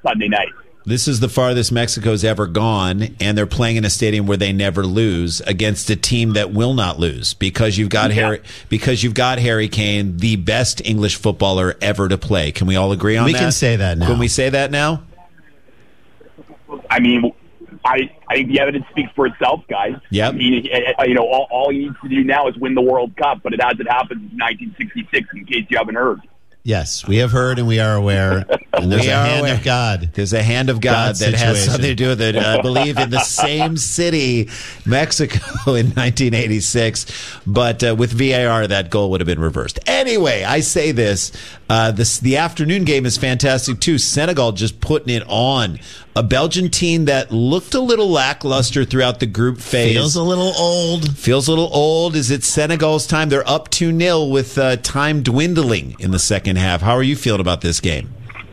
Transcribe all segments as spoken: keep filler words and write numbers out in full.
Sunday night. This is the farthest Mexico's ever gone, and they're playing in a stadium where they never lose against a team that will not lose because you've got Yeah. Harry because you've got Harry Kane, the best English footballer ever to play. Can we all agree on We that? can say that now. Can we say that now? I mean, I, I think the evidence speaks for itself, guys. Yep. I mean, you know, all, all he needs to do now is win the World Cup, but it hasn't happened since nineteen sixty-six, in case you haven't heard. Yes, we have heard and we are aware. And there's We a are hand aware. of God. There's a hand of God God's that has situation. something to do with it. I believe in the same city, Mexico, in nineteen eighty-six. But uh, with V A R, that goal would have been reversed. Anyway, I say this. Uh, this the afternoon game is fantastic, too. Senegal just putting it on. A Belgian team that looked a little lackluster throughout the group phase. Feels a little old. Feels a little old. Is it Senegal's time? They're up two nil with uh, time dwindling in the second half. How are you feeling about this game?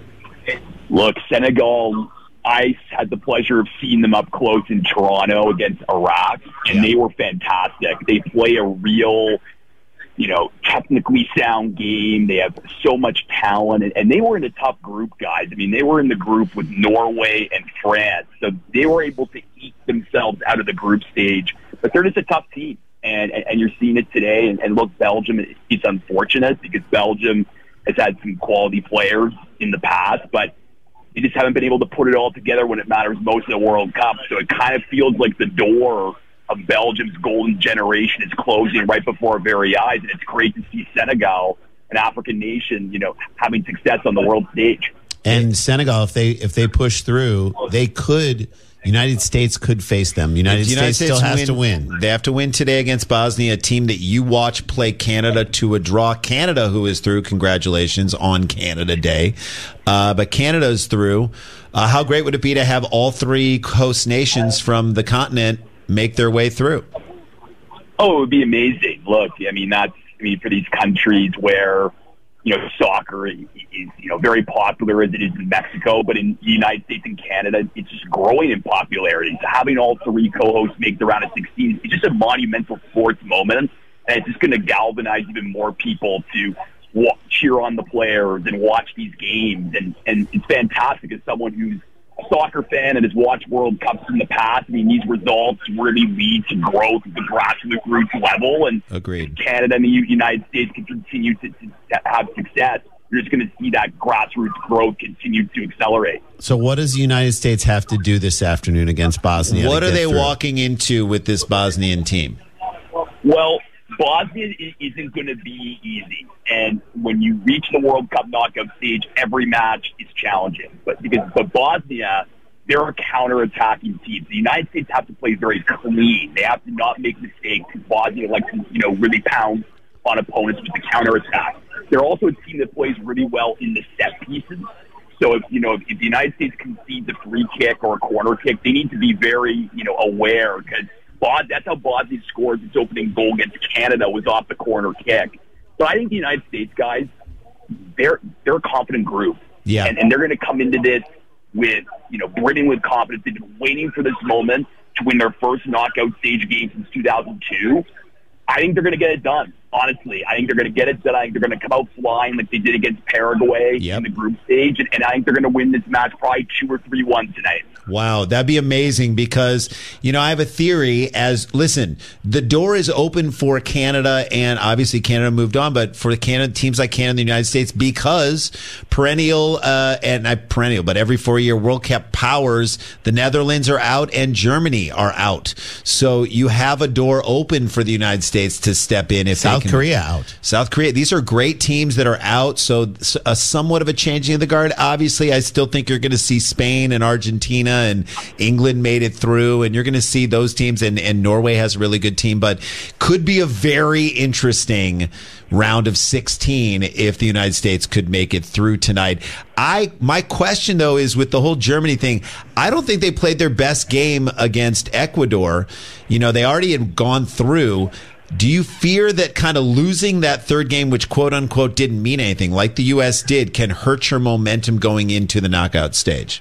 Look, Senegal, I had the pleasure of seeing them up close in Toronto against Iraq, and Yeah. they were fantastic. They play a real, you know, technically sound game. They have so much talent, and, and they were in a tough group, guys. I mean, they were in the group with Norway and France, so they were able to eke themselves out of the group stage. But they're just a tough team, and, and, and you're seeing it today. And, and look, Belgium, it's unfortunate because Belgium has had some quality players in the past, but they just haven't been able to put it all together when it matters most in the World Cup. So it kind of feels like the door of Belgium's golden generation is closing right before our very eyes, and it's great to see Senegal, an African nation, you know, having success on the world stage. And Senegal, if they if they push through, they could. United States could face them. United, The United States, still has to win. They have to win today against Bosnia, a team that you watch play Canada to a draw. Canada, who is through, congratulations on Canada Day. Uh, but Canada is through. Uh, how great would it be to have all three host nations from the continent make their way through? Oh, it would be amazing. Look, I mean, that's, I mean, for these countries where, you know, soccer is, you know, very popular as it is in Mexico, but in the United States and Canada, it's just growing in popularity. So having all three co-hosts make the round of sixteen is just a monumental sports moment, and it's just going to galvanize even more people to wa- cheer on the players and watch these games. And, and it's fantastic as someone who's a soccer fan and has watched World Cups in the past. I mean, these results really lead to growth at the grassroots level, and Agreed. Canada and the United States can continue to, to have success. You're just going to see that grassroots growth continue to accelerate. So what does the United States have to do this afternoon against Bosnia? What to are get they through? walking into with this Bosnian team? Well, Bosnia i- isn't going to be easy. And when you reach the World Cup knockout stage, every match is challenging. But because but Bosnia, they're a counter-attacking team. The United States have to play very clean. They have to not make mistakes. Bosnia likes to, you know, really pound on opponents with the counter-attack. They're also a team that plays really well in the set pieces. So if, you know, if, if the United States concedes a free kick or a corner kick, they need to be very, you know, aware, because Bod, that's how Bosnia scored its opening goal against Canada, was off the corner kick. So I think the United States guys, they're they're a confident group. Yeah. And, and they're going to come into this with, you know, brimming with confidence. They've been waiting for this moment to win their first knockout stage game since two thousand two. I think they're going to get it done, honestly. I think they're going to get it done. I think they're going to come out flying like they did against Paraguay Yep. in the group stage. And, and I think they're going to win this match probably two or three one tonight. Wow, that'd be amazing because, you know, I have a theory as, listen, the door is open for Canada, and obviously Canada moved on, but for Canada, teams like Canada and the United States, because perennial, uh, and not perennial, but every four-year World Cup powers, the Netherlands are out and Germany are out. So you have a door open for the United States to step in if South they can. Korea out. South Korea. These are great teams that are out. So a somewhat of a changing of the guard. Obviously, I still think you're going to see Spain and Argentina, and England made it through, and you're going to see those teams, and, and Norway has a really good team, but could be a very interesting round of sixteen if the United States could make it through tonight. I my question though is with the whole Germany thing, I don't think they played their best game against Ecuador. You know, they already had gone through. Do you fear that kind of losing that third game, which quote unquote didn't mean anything, like the U S did, can hurt your momentum going into the knockout stage?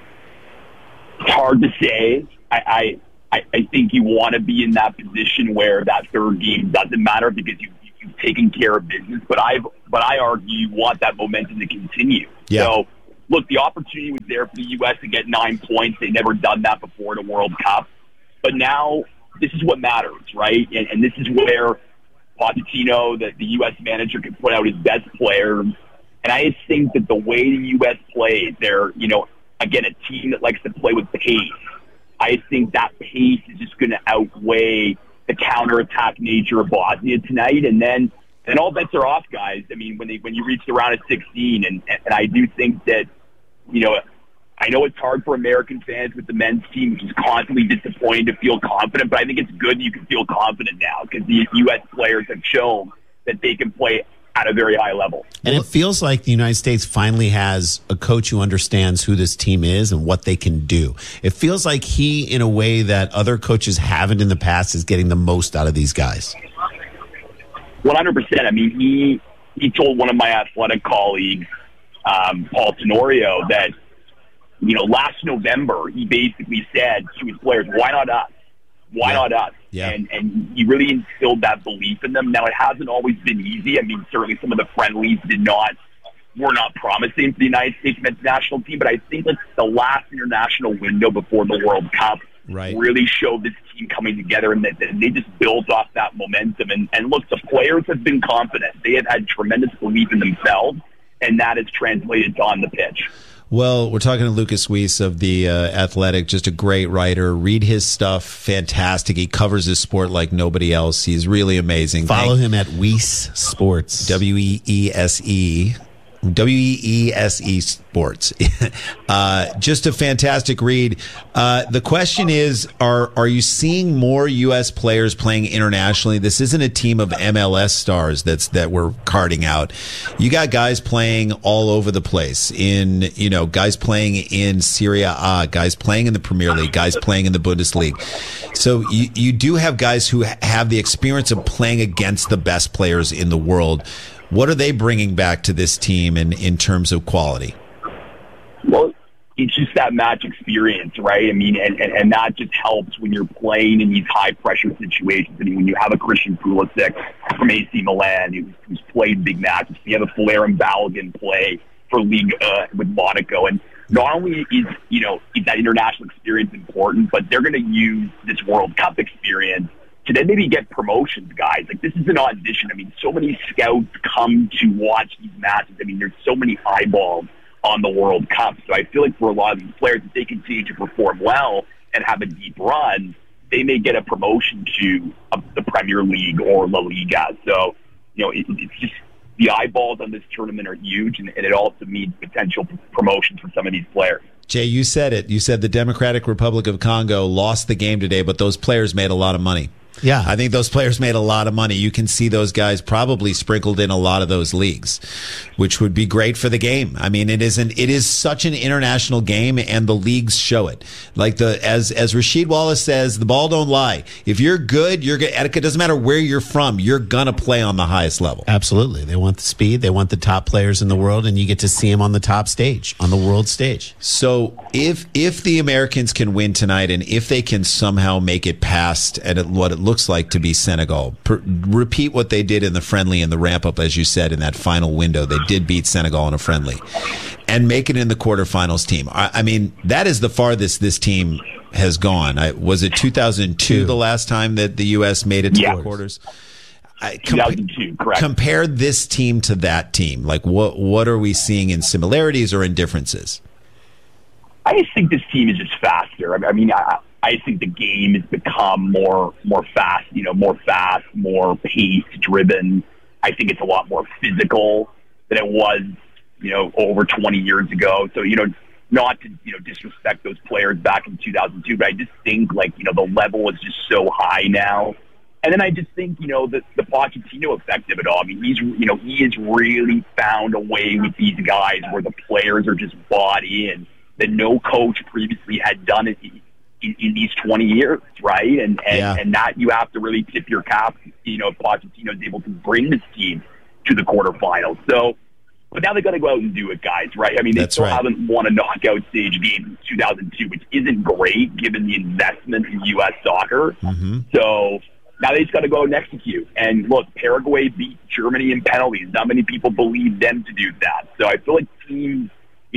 It's hard to say. I, I, I think you want to be in that position where that third game doesn't matter because you, you've taken care of business. But I've, but I argue you want that momentum to continue. Yeah. So look, the opportunity was there for the U S to get nine points. They'd never done that before in a World Cup. But now this is what matters, right? And, and this is where Pochettino, the, the U S manager, can put out his best players. And I just think that the way the U S plays, they're, you know, again, a team that likes to play with pace. I think that pace is just going to outweigh the counterattack nature of Bosnia tonight. And then and all bets are off, guys. I mean, when they when you reach the round of sixteen, and, and I do think that, you know, I know it's hard for American fans with the men's team, which is constantly disappointed to feel confident, but I think it's good you can feel confident now because the U S players have shown that they can play at a very high level. And it feels like the United States finally has a coach who understands who this team is and what they can do. It feels like he, in a way that other coaches haven't in the past, is getting the most out of these guys. one hundred percent. I mean, he he told one of my athletic colleagues, um, Paul Tenorio, that, you know, last November, he basically said to his players, why not us? Why yeah. not us? Yeah. And and he really instilled that belief in them. Now, it hasn't always been easy. I mean, certainly some of the friendlies did not, were not promising for the United States men's national team, but I think that the last international window before the World Cup right. really showed this team coming together, and that they just built off that momentum. And, and look, the players have been confident. They have had tremendous belief in themselves, and that has translated to on the pitch. Well, we're talking to Lucas Weiss of The uh, Athletic, just a great writer. Read his stuff, fantastic. He covers his sport like nobody else. He's really amazing. Follow Thank- him at Weiss Sports. W E E S E. W E E S E Sports. uh, just a fantastic read. Uh, the question is, are are you seeing more U S players playing internationally? This isn't a team of M L S stars that's that we're carting out. You got guys playing all over the place. In you know, guys playing in Serie A, guys playing in the Premier League, guys playing in the Bundesliga. So you you do have guys who have the experience of playing against the best players in the world. What are they bringing back to this team in, in terms of quality? Well, it's just that match experience, right? I mean, and, and, and that just helps when you're playing in these high-pressure situations. I mean, when you have a Christian Pulisic from A C Milan who's, who's played big matches, you have a Folarin Balogun play for League uh, with Monaco. And not only is, you know, is that international experience important, but they're going to use this World Cup experience to then maybe get promotions, guys. Like, this is an audition. I mean, so many scouts come to watch these matches. I mean, there's so many eyeballs on the World Cup. So I feel like for a lot of these players, if they continue to perform well and have a deep run, they may get a promotion to uh, the Premier League or La Liga. So, you know, it, it's just the eyeballs on this tournament are huge, and, and it also means potential promotions for some of these players. Jay, you said it. You said the Democratic Republic of Congo lost the game today, but those players made a lot of money. Yeah. I think those players made a lot of money. You can see those guys probably sprinkled in a lot of those leagues, which would be great for the game. I mean, it isn't, it is such an international game, and the leagues show it. Like the, as, as Rasheed Wallace says, the ball don't lie. If you're good, you're good. It doesn't matter where you're from. You're going to play on the highest level. Absolutely. They want the speed. They want the top players in the world, and you get to see them on the top stage, on the world stage. So if, if the Americans can win tonight, and if they can somehow make it past at what it looks like to be Senegal, per, repeat what they did in the friendly and the ramp up, as you said, in that final window. They did beat Senegal in a friendly and make it in the quarterfinals team. I, I mean, that is the farthest this team has gone. I, was it two thousand two the last time that the U S made it to yeah. the quarters? I, two thousand two, correct. Compare this team to that team. Like, what what are we seeing in similarities or in differences? I just think this team is just faster. I mean, I, I think the game has become more more fast, you know, more fast, more pace driven. I think it's a lot more physical than it was, you know, over twenty years ago. So, you know, not to, you know, disrespect those players back in two thousand two, but I just think, like, you know, the level is just so high now. And then I just think, you know, the, the Pochettino effect of it all. I mean, he's, you know, he has really found a way with these guys where the players are just bought in that no coach previously had done it in, in these twenty years, right? And and, yeah. and that you have to really tip your cap, you know, if Pochettino is able to bring this team to the quarterfinals. So, but now they got to go out and do it, guys, right? I mean, they That's still right. haven't won a knockout stage game in two thousand two, which isn't great given the investment in U S soccer. Mm-hmm. So now they just got to go out and execute. And look, Paraguay beat Germany in penalties. Not many people believe them to do that. So I feel like teams, you know,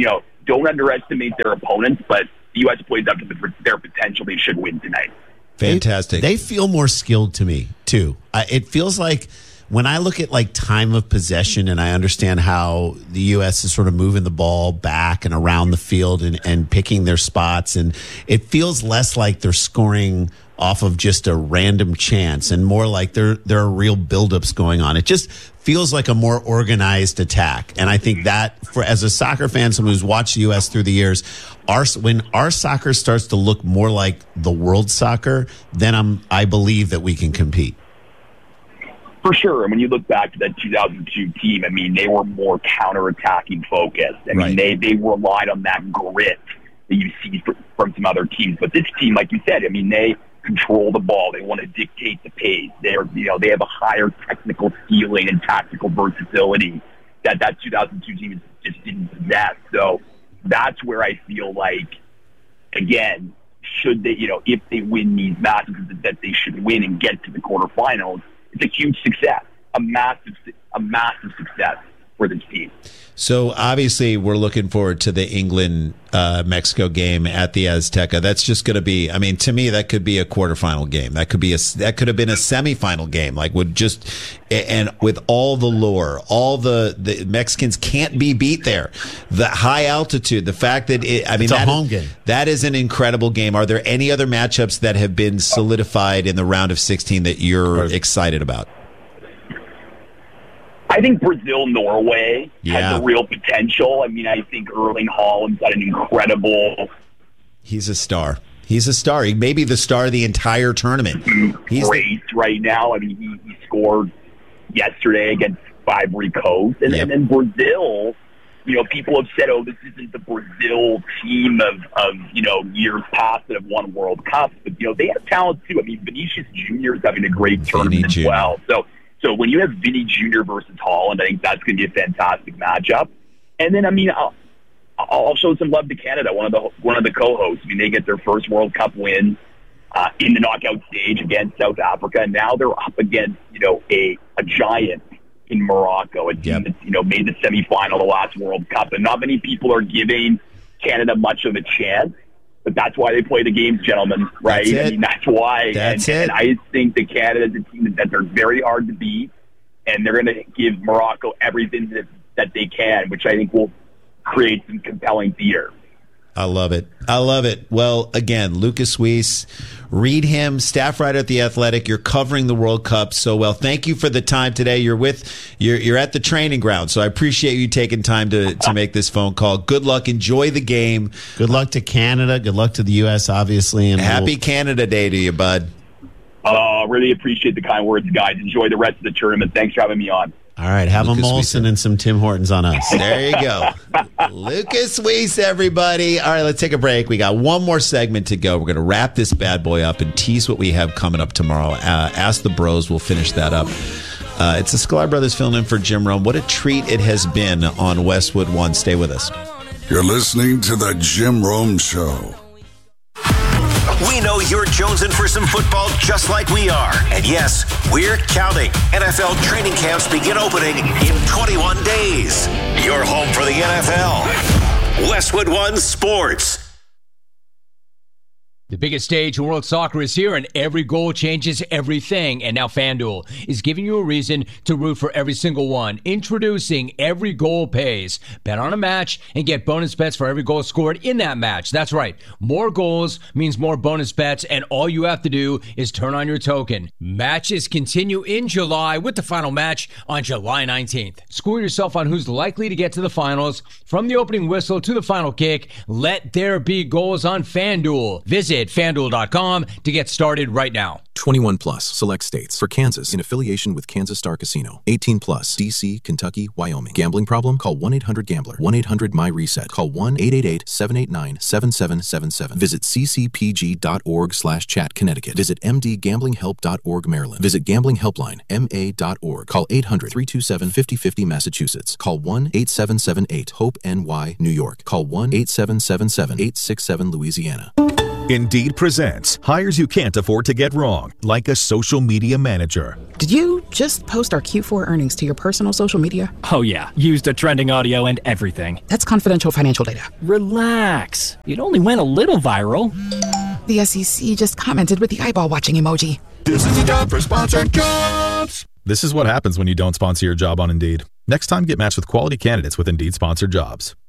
don't underestimate their opponents, but the U S plays up to the, their potential. They should win tonight. Fantastic. They, they feel more skilled to me, too. I, it feels like when I look at like time of possession and I understand how the U S is sort of moving the ball back and around the field and, and picking their spots, and it feels less like they're scoring off of just a random chance and more like there there are real buildups going on. It just feels like a more organized attack. And I think that, for as a soccer fan, someone who's watched the U S through the years, our when our soccer starts to look more like the world soccer, then I'm I believe that we can compete. For sure. And when you look back to that two thousand two team, I mean, they were more counterattacking focused. I mean, Right. they, they relied on that grit that you see from, from some other teams. But this team, like you said, I mean, they control the ball. They want to dictate the pace. They're, you know, they have a higher technical ceiling and tactical versatility that that two thousand two team just didn't possess. So that's where I feel like, again, should they, you know, if they win these matches that they should win and get to the quarterfinals, it's a huge success, a massive, a massive success for this team. So obviously we're looking forward to the England uh, Mexico game at the Azteca. That's just going to be, I mean, to me, that could be a quarterfinal game. That could be a, that could have been a semifinal game. Like would just, and with all the lore, all the, the Mexicans can't be beat there. The high altitude, the fact that it, I mean, It's a that home is, game. that is an incredible game. Are there any other matchups that have been solidified in the round of sixteen that you're excited about? I think Brazil-Norway Yeah. has a real potential. I mean, I think Erling Haaland's got an incredible, He's a star. He's a star. He may be the star of the entire tournament. He's the- great right now. I mean, he, he scored yesterday against Ivory Coast. And, Yep. and then Brazil, you know, people have said, oh, this isn't the Brazil team of, of, you know, years past that have won World Cups. But, you know, they have talent, too. I mean, Vinicius Junior is having a great tournament as Junior well. So, So when you have Vinny Junior versus Haaland, I think that's going to be a fantastic matchup. And then, I mean, I'll, I'll show some love to Canada, one of the one of the co-hosts. I mean, they get their first World Cup win uh, in the knockout stage against South Africa, and now they're up against, you know, a a giant in Morocco, a team Yep. that's, you know, made the semifinal the last World Cup, and not many people are giving Canada much of a chance. But that's why they play the games, gentlemen, right? That's it. I mean, that's why. That's and, it. and I think that Canada is a team that they're very hard to beat, and they're going to give Morocco everything that, that they can, which I think will create some compelling theater. I love it. I love it. Well, again, Lucas Weiss, read him, staff writer at The Athletic. You're covering the World Cup so well. Thank you for the time today. You're with, you're, you're at the training ground, so I appreciate you taking time to, to make this phone call. Good luck. Enjoy the game. Good luck to Canada. Good luck to the U S, obviously. And Happy we'll- Canada Day to you, bud. Uh, really appreciate the kind words, guys. Enjoy the rest of the tournament. Thanks for having me on. All right, have Lucas a Molson Weiss. and some Tim Hortons on us. There you go. Lucas Weiss, everybody. All right, let's take a break. We got one more segment to go. We're going to wrap this bad boy up and tease what we have coming up tomorrow. Uh, Ask the Bros. We'll finish that up. Uh, it's the Sklar Brothers filling in for Jim Rome. What a treat it has been on Westwood One. Stay with us. You're listening to The Jim Rome Show. We know you're jonesing for some football just like we are. And yes, we're counting. N F L training camps begin opening in twenty-one days. You're home for the N F L. Westwood One Sports. The biggest stage in world soccer is here, and every goal changes everything. And now FanDuel is giving you a reason to root for every single one. Introducing Every Goal Pays. Bet on a match and get bonus bets for every goal scored in that match. That's right. More goals means more bonus bets, and all you have to do is turn on your token. Matches continue in July with the final match on July nineteenth. School yourself on who's likely to get to the finals. From the opening whistle to the final kick, let there be goals on FanDuel. Visit FanDuel dot com to get started right now. twenty-one plus, select states. For Kansas, in affiliation with Kansas Star Casino. eighteen plus, D C, Kentucky, Wyoming. Gambling problem? Call one eight hundred gambler. one eight hundred my reset. Call one eight eight eight, seven eight nine, seven seven seven seven. Visit c c p g dot org slash chat Connecticut. Visit m d gambling help dot org Maryland. Visit Gambling Helpline, m a dot org. Call eight hundred, three two seven, five oh five oh Massachusetts. Call one eight seven seven eight, hope N Y New York. Call one eight seven seven seven, eight six seven Louisiana. Indeed presents hires you can't afford to get wrong, like a social media manager. Did you just post our Q four earnings to your personal social media? Oh yeah, used a trending audio and everything. That's confidential financial data. Relax. It only went a little viral. The S E C just commented with the eyeball watching emoji. This is the job for sponsored jobs. This is what happens when you don't sponsor your job on Indeed. Next time, get matched with quality candidates with Indeed sponsored jobs.